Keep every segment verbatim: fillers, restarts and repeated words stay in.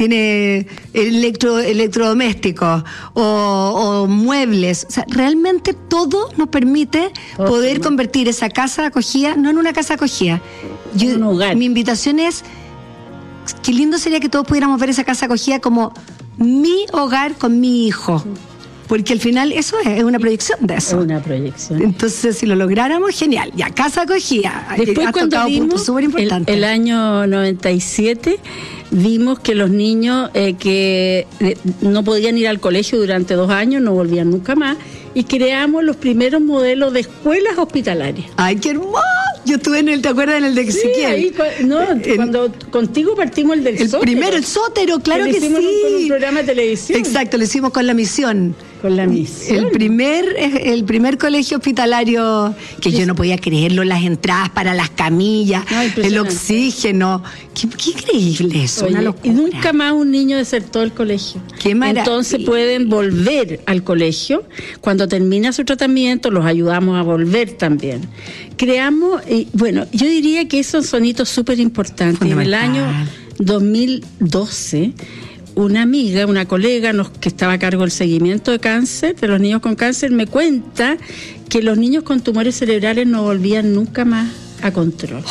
tiene electro, electrodomésticos o, o muebles. O sea, realmente todo nos permite oh, poder ¿no? convertir esa casa acogida, no en una casa acogida. Yo, un hogar. Mi invitación es, qué lindo sería que todos pudiéramos ver esa casa acogida como mi hogar con mi hijo. Porque al final eso es, es una proyección de eso. Es una proyección. Entonces, si lo lográramos, genial. Ya, casa acogida. Después, cuando vimos el, el año noventa y siete, vimos que los niños eh, que eh, no podían ir al colegio durante dos años, no volvían nunca más, y creamos los primeros modelos de escuelas hospitalarias. ¡Ay, qué hermoso! Yo estuve en el, ¿te acuerdas en el de Ezequiel? Sí, ahí, no, en, cuando contigo partimos el del el sótero. El primero, el sótero, claro que, que hicimos sí. Con un programa de televisión. Exacto, lo hicimos con La Misión. Con La Misión. El primer, el primer colegio hospitalario, que sí. Yo no podía creerlo, las entradas para las camillas, no, el oxígeno. Qué, qué increíble eso, Oye, una locura. Y nunca más un niño desertó del colegio. Qué maravilla. Entonces pueden volver al colegio. Cuando termina su tratamiento, los ayudamos a volver también. Creamos, y bueno, yo diría que esos son hitos súper importantes. En el año dos mil doce, una amiga, una colega nos, que estaba a cargo del seguimiento de cáncer, de los niños con cáncer, me cuenta que los niños con tumores cerebrales no volvían nunca más a control.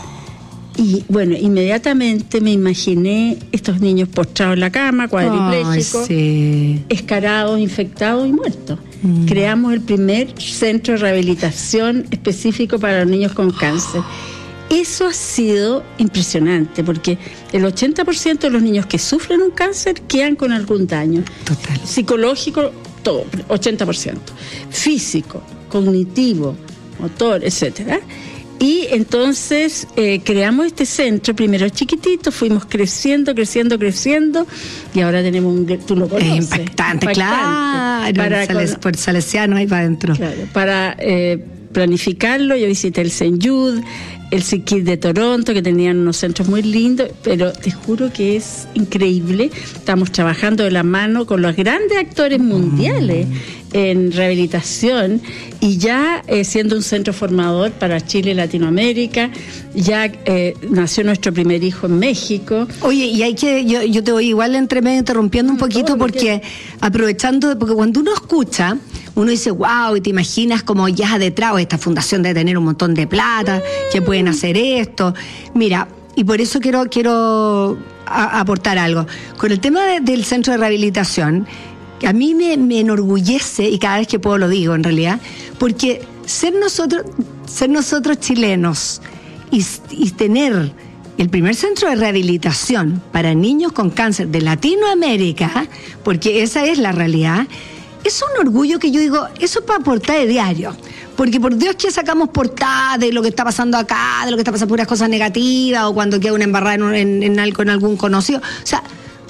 Y bueno, inmediatamente me imaginé estos niños postrados en la cama, cuadriplégicos, sí. escarados, infectados y muertos. Mm. Creamos el primer centro de rehabilitación específico para los niños con cáncer. Eso ha sido impresionante, porque el ochenta por ciento de los niños que sufren un cáncer quedan con algún daño. Total. Psicológico, todo, ochenta por ciento. Físico, cognitivo, motor, etcétera. Y entonces eh, creamos este centro, primero chiquitito, fuimos creciendo, creciendo, creciendo, y ahora tenemos un... Tú lo conoces. Es impactante, impactante. Claro, para, Sales, con, por Salesiano ahí para adentro. Claro, para eh, planificarlo, yo visité el Saint Jude, el Siquit de Toronto, que tenían unos centros muy lindos, pero te juro que es increíble. Estamos trabajando de la mano con los grandes actores mundiales mm. en rehabilitación, y ya eh, siendo un centro formador para Chile y Latinoamérica. Ya eh, nació nuestro primer hijo en México. Oye, y hay que, yo, yo te voy igual entre medio interrumpiendo un poquito, oh, porque aprovechando, de, porque cuando uno escucha, uno dice, wow, y te imaginas como ya detrás de esta fundación de tener un montón de plata, mm. que pueden hacer esto. Mira, y por eso quiero, quiero a, aportar algo. Con el tema de, del centro de rehabilitación, a mí me, me enorgullece, y cada vez que puedo lo digo en realidad, porque ser nosotros, ser nosotros chilenos y, y tener el primer centro de rehabilitación para niños con cáncer de Latinoamérica, porque esa es la realidad, es un orgullo que yo digo, eso es para portada de diario. Porque por Dios que sacamos portada de lo que está pasando acá, de lo que está pasando, puras cosas negativas, o cuando queda una embarrada en, en, en algo, en algún conocido. O sea,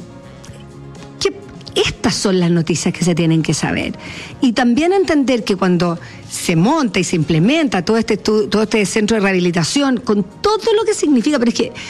que estas son las noticias que se tienen que saber. Y también entender que cuando se monta y se implementa todo este, todo este centro de rehabilitación, con todo lo que significa, pero es que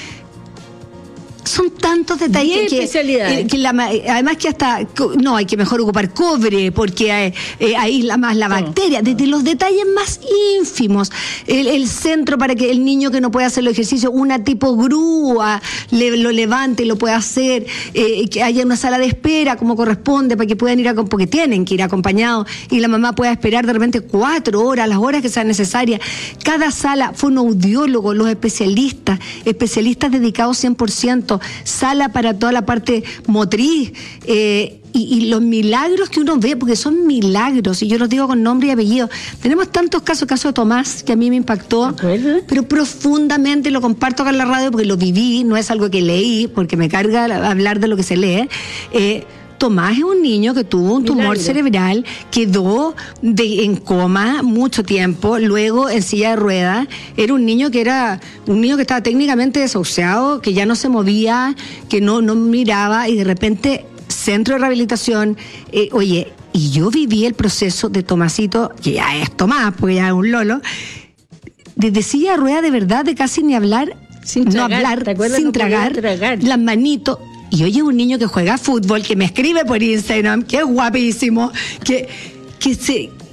son tantos detalles que, que, que la, además que hasta no hay que mejor ocupar cobre porque eh, aísla más la bacteria, desde los detalles más ínfimos, el, el centro para que el niño que no puede hacer los ejercicios, una tipo grúa le, lo levante y lo pueda hacer, eh, que haya una sala de espera como corresponde para que puedan ir a, porque tienen que ir acompañados, y la mamá pueda esperar de repente cuatro horas, las horas que sean necesarias. Cada sala, fonoaudiólogos, los especialistas, especialistas dedicados cien por ciento, sala para toda la parte motriz, eh, y, y los milagros que uno ve, porque son milagros, y yo los digo con nombre y apellido. Tenemos tantos casos, el caso de Tomás, que a mí me impactó, pero profundamente, lo comparto acá en la radio porque lo viví, no es algo que leí, porque me carga hablar de lo que se lee. eh, Tomás es un niño que tuvo un tumor Milagro. cerebral, quedó de, en coma mucho tiempo, luego en silla de ruedas. Era un niño que era un niño que estaba técnicamente desahuciado, que ya no se movía, que no, no miraba, y de repente centro de rehabilitación. Eh, oye, y yo viví el proceso de Tomasito, que ya es Tomás, porque ya es un lolo, desde silla de ruedas, de verdad, de casi ni hablar, sin no tragar, hablar, sin no tragar, tragar, las manitos. Y oye, un niño que juega fútbol, que me escribe por Instagram, que es guapísimo, que, que se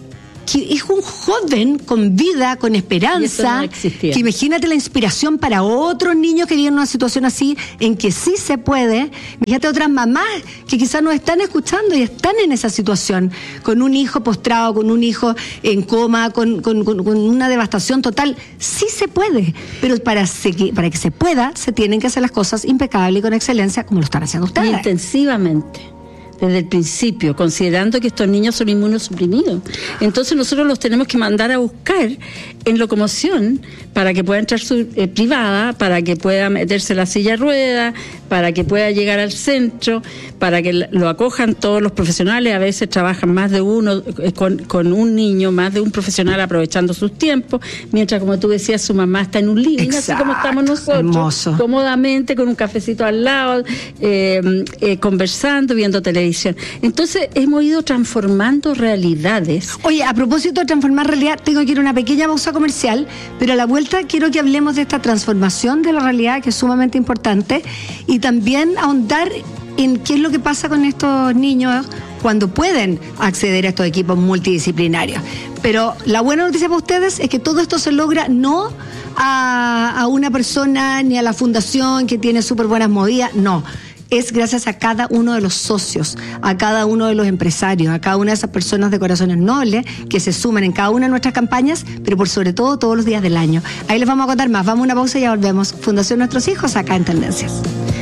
que es un joven con vida, con esperanza, no que imagínate la inspiración para otros niños que viven en una situación así, en que sí se puede. Fíjate otras mamás que quizás nos están escuchando y están en esa situación, con un hijo postrado, con un hijo en coma, con, con, con, con una devastación total. Sí se puede, pero para, se, para que se pueda, se tienen que hacer las cosas impecables y con excelencia, como lo están haciendo ustedes. Intensivamente. Desde el principio, considerando que estos niños son inmunosuprimidos. Entonces nosotros los tenemos que mandar a buscar en locomoción para que pueda entrar su eh, privada, para que pueda meterse en la silla de ruedas, para que pueda llegar al centro, para que lo acojan todos los profesionales. A veces trabajan más de uno eh, con, con un niño, más de un profesional aprovechando sus tiempos, mientras, como tú decías, su mamá está en un living, así como estamos nosotros, hermoso, cómodamente, con un cafecito al lado, eh, eh, conversando, viendo televisión. Entonces hemos ido transformando realidades. Oye, a propósito de transformar realidad, tengo que ir a una pequeña pausa comercial, pero a la vuelta quiero que hablemos de esta transformación de la realidad, que es sumamente importante, y también ahondar en qué es lo que pasa con estos niños cuando pueden acceder a estos equipos multidisciplinarios. Pero la buena noticia para ustedes es que todo esto se logra no a, a una persona ni a la fundación que tiene súper buenas movidas, no. Es gracias a cada uno de los socios, a cada uno de los empresarios, a cada una de esas personas de corazones nobles que se suman en cada una de nuestras campañas, pero por sobre todo todos los días del año. Ahí les vamos a contar más. Vamos a una pausa y ya volvemos. Fundación Nuestros Hijos, acá en Tendencias.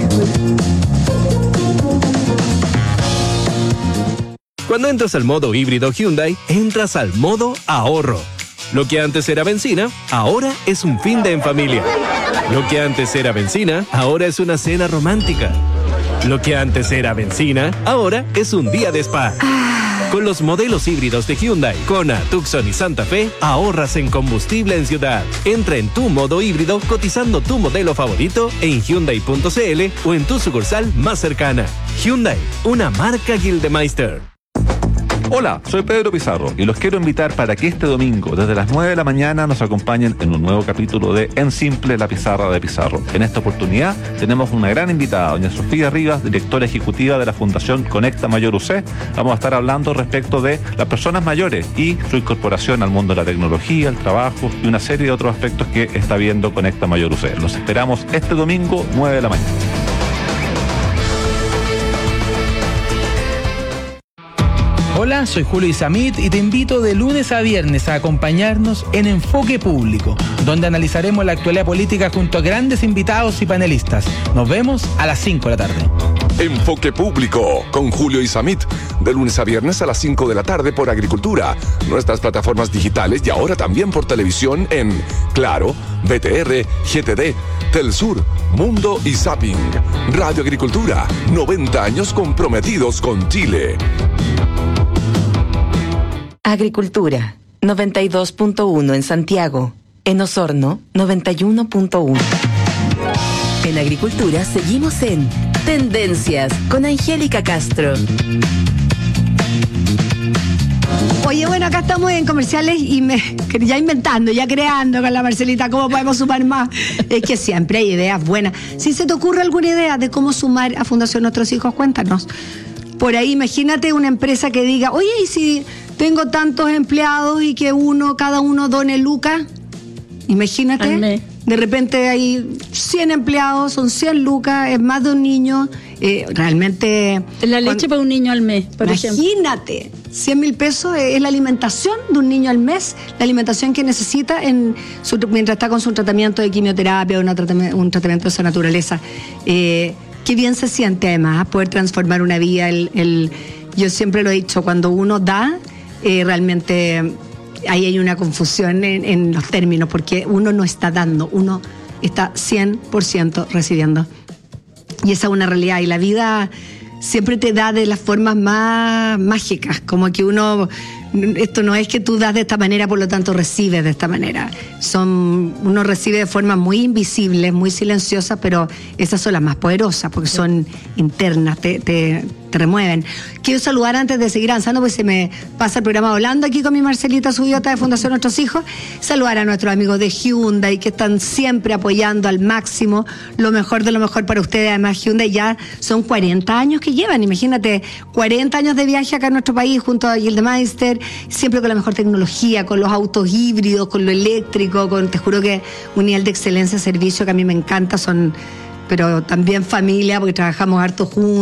Cuando entras al modo híbrido Hyundai, entras al modo ahorro. Lo que antes era benzina, ahora es un fin de en familia. Lo que antes era benzina, ahora es una cena romántica. Lo que antes era benzina, ahora es un día de spa. Con los modelos híbridos de Hyundai, Kona, Tucson y Santa Fe, ahorras en combustible en ciudad. Entra en tu modo híbrido cotizando tu modelo favorito en Hyundai punto c l o en tu sucursal más cercana. Hyundai, una marca Gildemeister. Hola, soy Pedro Pizarro y los quiero invitar para que este domingo, desde las nueve de la mañana, nos acompañen en un nuevo capítulo de En Simple, la pizarra de Pizarro. En esta oportunidad tenemos una gran invitada, doña Sofía Rivas, directora ejecutiva de la Fundación Conecta Mayor U C. Vamos a estar hablando respecto de las personas mayores y su incorporación al mundo de la tecnología, el trabajo y una serie de otros aspectos que está viendo Conecta Mayor U C. Los esperamos este domingo, nueve de la mañana. Hola, soy Julio Isamit y te invito de lunes a viernes a acompañarnos en Enfoque Público, donde analizaremos la actualidad política junto a grandes invitados y panelistas. Nos vemos a las cinco de la tarde. Enfoque Público con Julio Isamit, de lunes a viernes a las cinco de la tarde por Agricultura, nuestras plataformas digitales y ahora también por televisión en Claro, B T R, G T D, Telsur, Mundo y Zapping. Radio Agricultura, noventa años comprometidos con Chile. Agricultura, noventa y dos punto uno en Santiago. En Osorno, noventa y uno punto uno. En Agricultura seguimos en Tendencias con Angélica Castro. Oye, bueno, acá estamos en comerciales y me, ya inventando, ya creando con la Marcelita cómo podemos sumar más. Es que siempre hay ideas buenas. Si se te ocurre alguna idea de cómo sumar a Fundación Nuestros Hijos, cuéntanos. Por ahí, imagínate una empresa que diga, oye, ¿y si tengo tantos empleados y que uno, cada uno done lucas? Imagínate, de repente hay cien empleados, son cien lucas, es más de un niño. Eh, realmente... La leche cuando, para un niño al mes, por imagínate, ejemplo. Imagínate, cien mil pesos es la alimentación de un niño al mes, la alimentación que necesita en su, mientras está con su tratamiento de quimioterapia o una tratamiento, un tratamiento de esa naturaleza. Eh, qué bien se siente además poder transformar una vida. El, el, yo siempre lo he dicho, cuando uno da, eh, realmente ahí hay una confusión en, en los términos, porque uno no está dando, uno está cien por ciento recibiendo. Y esa es una realidad, y la vida siempre te da de las formas más mágicas, como que uno, esto no es que tú das de esta manera, por lo tanto recibes de esta manera. Son, uno recibe de formas muy invisibles, muy silenciosas, pero esas son las más poderosas, porque son internas, te, te, te remueven. Quiero saludar antes de seguir avanzando, porque se me pasa el programa hablando aquí con mi Marcelita Subiota de Fundación Nuestros Hijos. Saludar a nuestros amigos de Hyundai, que están siempre apoyando al máximo lo mejor de lo mejor para ustedes. Además, Hyundai ya son cuarenta años que llevan, imagínate, cuarenta años de viaje acá en nuestro país junto a Gildemeister, siempre con la mejor tecnología, con los autos híbridos, con lo eléctrico, con, te juro que un nivel de excelencia de servicio que a mí me encanta, son, pero también familia, porque trabajamos harto juntos.